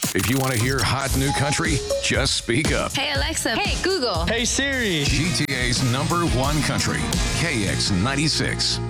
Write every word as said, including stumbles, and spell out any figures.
If you want to hear hot new country, just speak up. Hey, Alexa. Hey, Google. Hey, Siri. G T A's number one country, K X ninety-six.